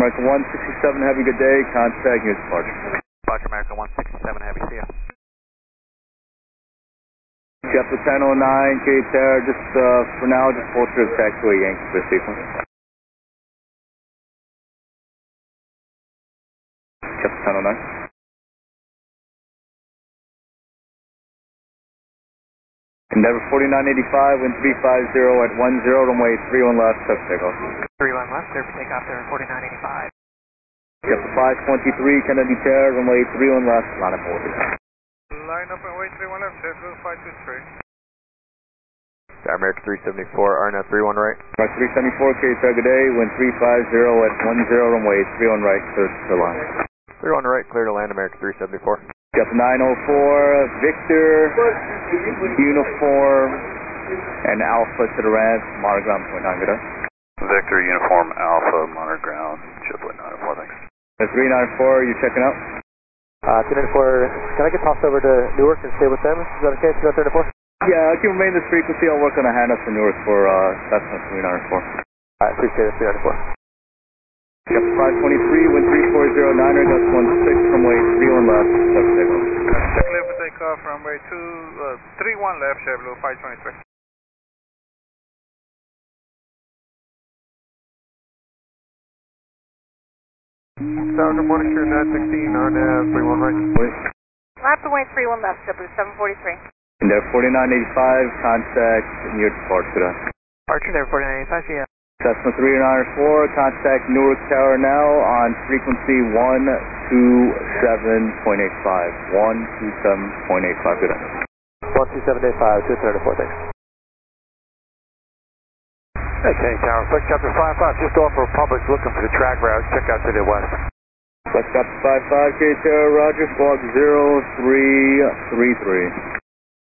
America 167 Heavy, good day. Contact near departure. Roger, America 167 Heavy, see ya. JetBlue 1009, K-Terra, just for now, just hold through the taxiway Yankee for sequence. JetBlue 1009. Endeavor 4985, wind 350 at 10, runway 31 left, touch takeoff. 31 left, clear for takeoff there, 4985. JetBlue 523, Kennedy Tower, runway 31 left, line up and wait. Line up and wait, 31 left, JetBlue 523. America 374, RNF 31 right. America 374, K-Tower, good day, wind 350 at 10, runway 31 right, clear to line. 31 right, clear to land, America 374. JetBlue 904, Victor, Uniform, and Alpha to the ramp, monogram 0.9, good day. Victor, Uniform, Alpha, monitor ground, JetBlue 904, thanks. 394, you checking out? 394, can I get tossed over to Newark and stay with them? Is that okay, 394? Yeah, I can remain this frequency. I'll work on a handoff to Newark for Cessna 394. I appreciate it, 394. JetBlue 523, wind 3409, gust 16, runway 31 left, touch takeoff. Clear for takeoff, runway 31 left, JetBlue 523. Southern Monitor 916, RNAV 31 right. Lap away 31 left, JetBlue 743. Endeavor 4985, contact near departure. Archer, Endeavor 4985, see ya. Cessna 394, contact Newark Tower now on frequency 127.85. 127.85, good day. 12785, 234, thanks. Okay, Tower, Flex Chopper 55, just off Republic, looking for the track route, check out to the west. Flex Chopper 55, K-Tower, Roger, squawk 0333.